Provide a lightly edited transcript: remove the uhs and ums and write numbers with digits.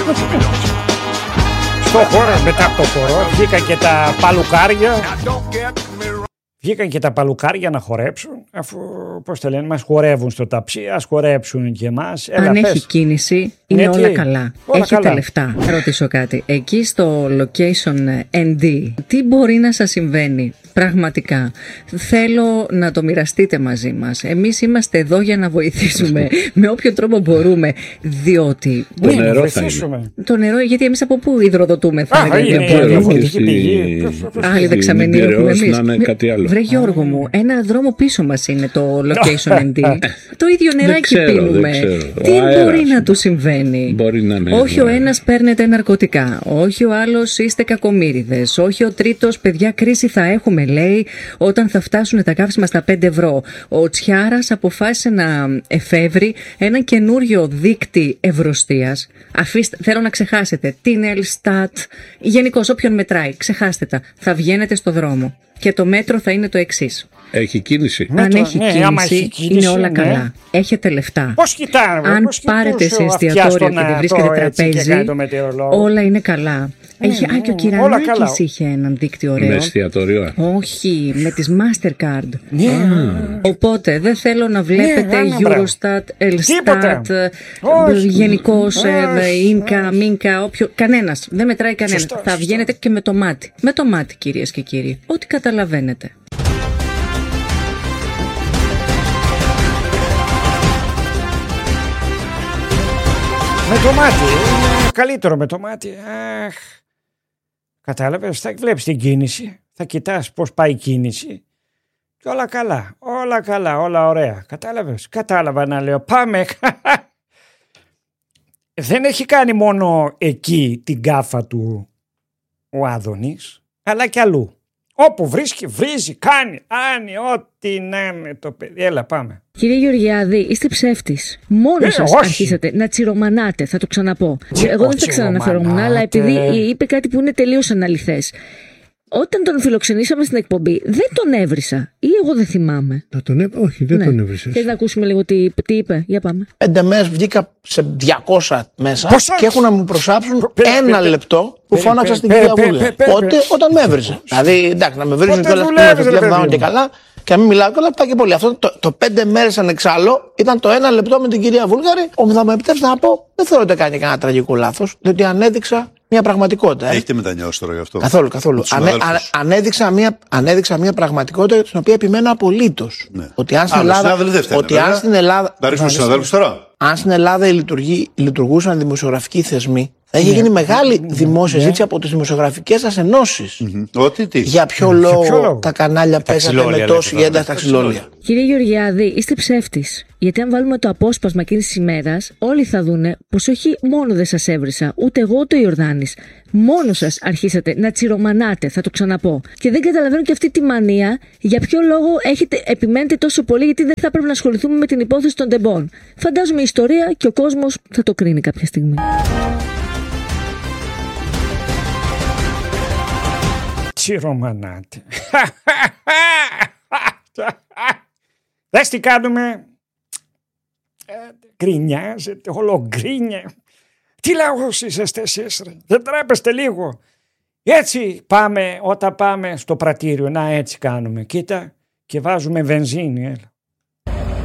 Στο χώρο, μετά από το χώρο, βγήκαν και τα παλουκάρια. Βγήκαν και τα παλουκάρια να χορέψουν, αφού, πώς το λένε, μας χορεύουν στο ταψί, ας χορέψουν και εμάς. Αν έχει κίνηση, είναι όλα καλά. Έχετε λεφτά. Θα ρωτήσω κάτι. Εκεί στο location ND, τι μπορεί να σας συμβαίνει πραγματικά? Θέλω να το μοιραστείτε μαζί μας. Εμείς είμαστε εδώ για να βοηθήσουμε με όποιο τρόπο μπορούμε, διότι... Το νερό θα είναι. Το νερό, γιατί εμείς από πού υδροδοτούμε, θα λέγαμε. Άλλη δεξαμενή έχουμε εμείς. Κάτι άλλο. Βρε Γιώργο μου, ένα δρόμο πίσω μας είναι το location ND. Το ίδιο νεράκι πίνουμε. Τι μπορεί να του συμβαίνει? Μπορεί να είναι. Όχι ο ένας παίρνετε ναρκωτικά, όχι ο άλλος είστε κακομοίριδες, όχι ο τρίτος παιδιά κρίση θα έχουμε λέει όταν θα φτάσουν τα καύσιμα στα 5 ευρώ. Ο Τσιάρας αποφάσισε να εφεύρει ένα καινούριο δίκτυ ευρωστίας. Θέλω να ξεχάσετε την Ελστάτ, γενικώς όποιον μετράει, ξεχάστε τα. Θα βγαίνετε στο δρόμο και το μέτρο θα είναι το εξής. Έχει κίνηση. Αν έχει κίνηση, είναι όλα καλά. Έχετε λεφτά. Πώς κοιτάνε, αν πάρετε σε εστιατόριο και δεν βρίσκετε τραπέζι, όλα είναι καλά. Και ο Κυρανάκης είχε έναν δίκτυο ωραίο. Με εστιατόριο. Όχι, με τις Mastercard. Οπότε δεν θέλω να βλέπετε Eurostat, Elstat, γενικώς Ίνκα, Μίνκα, κανένας. Δεν μετράει κανένας. Θα βγαίνετε και με το μάτι. Με το μάτι, κυρίες και κύριοι. Ό,τι καταλαβαίνετε. Με το μάτι, είναι καλύτερο με το μάτι. Αχ. Κατάλαβες, θα βλέπεις την κίνηση, θα κοιτάς πώς πάει η κίνηση και όλα καλά, όλα καλά, όλα ωραία. Κατάλαβες, κατάλαβα να λέω πάμε. Δεν έχει κάνει μόνο εκεί την γκάφα του ο Άδωνης, αλλά και αλλού. Όπου βρίσκει, βρίζει, κάνει, ό,τι να είναι το παιδί. Έλα, πάμε. Κύριε Γεωργιάδη, είστε ψεύτης. Μόνο σας αρχίσατε να τσιρομανάτε, θα το ξαναπώ. Εγώ δεν θα ξαναναφερόμουν, αλλά επειδή είπε κάτι που είναι τελείως αναλυθές. Όταν τον φιλοξενήσαμε στην εκπομπή, δεν τον έβρισα. Ή εγώ δεν θυμάμαι. Όχι, δεν τον έβρισες. Θες να ακούσουμε λίγο τι είπε? Για πάμε. 5 μέρες βγήκα σε 200 μέσα και έχουν να μου προσάψουν ένα λεπτό που φώναξα στην κυρία Βούλγαρη. Όταν με έβριζε. Δηλαδή, εντάξει, να με βρίζουν κιόλας που με και καλά και να μην μιλάω κιόλας, πάει και πολύ. Αυτό το 5 μέρες ανεξάλλου ήταν το ένα λεπτό με την κυρία Βούλγαρη, όπου θα μου επιτρέψει να πω, δεν θεωρώ ότι κάνει κανένα τραγικό λάθος, διότι ανέδειξα μια πραγματικότητα. Έχετε μετανιώσει τώρα γι' αυτό? Καθόλου. Ανέδειξα μια πραγματικότητα στην οποία επιμένω απολύτως. Ναι. Ότι αν στην Ελλάδα. Θα ρίξουμε στους συναδέλφους τώρα. Αν στην Ελλάδα λειτουργούσαν δημοσιογραφικοί θεσμοί, θα είχε γίνει μεγάλη δημόσια ζήτηση από τις δημοσιογραφικές σας ενώσεις. Ότι τι? Για ποιο λόγο τα κανάλια πέσανε με τόση ένταση τα ξυλόλια. Κύριε Γεωργιάδη, είστε ψεύτης. Γιατί αν βάλουμε το απόσπασμα εκείνης της ημέρας, όλοι θα δούνε πως όχι μόνο δεν σας έβρισα, ούτε εγώ ούτε ο Ιορδάνης. Μόνο σας αρχίσατε να τσιρομανάτε, θα το ξαναπώ. Και δεν καταλαβαίνω και αυτή τη μανία, για ποιο λόγο επιμένετε τόσο πολύ, γιατί δεν θα πρέπει να ασχοληθούμε με την υπόθεση των τεμπών. Φαντάζομαι η ιστορία και ο κόσμος θα το κρίνει κάποια στιγμή. Τσιρομανάτε. Δες τι κάνουμε. Γκρινιάζετε, γκρίνια. Τι λαός είσαστε εσείς ρε? Δεν τρέπεστε λίγο? Έτσι πάμε όταν πάμε στο πρατήριο. Να έτσι κάνουμε. Κοίτα και βάζουμε βενζίνη. Έλα.